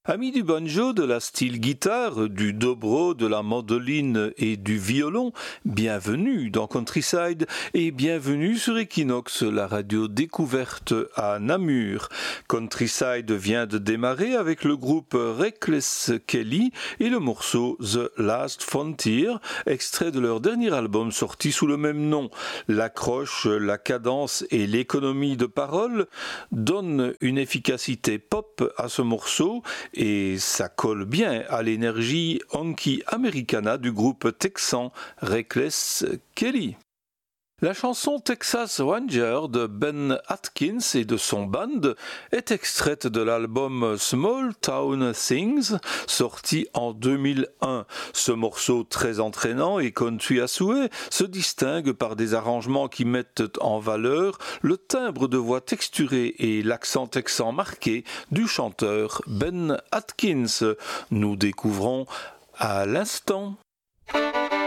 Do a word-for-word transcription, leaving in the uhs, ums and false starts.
Amis du banjo, de la steel guitare, du dobro, de la mandoline et du violon, bienvenue dans Countryside et bienvenue sur Equinox, la radio découverte à Namur. Countryside vient de démarrer avec le groupe Reckless Kelly et le morceau The Last Frontier, extrait de leur dernier album sorti sous le même nom. L'accroche, la cadence et l'économie de parole donnent une efficacité pop à ce morceau et ça colle bien à l'énergie honky americana du groupe texan Reckless Kelly. La chanson Texas Ranger de Ben Atkins et de son band est extraite de l'album Small Town Things, sorti en deux mille un. Ce morceau très entraînant et country à souhait se distingue par des arrangements qui mettent en valeur le timbre de voix texturé et l'accent texan marqué du chanteur Ben Atkins. Nous découvrons à l'instant.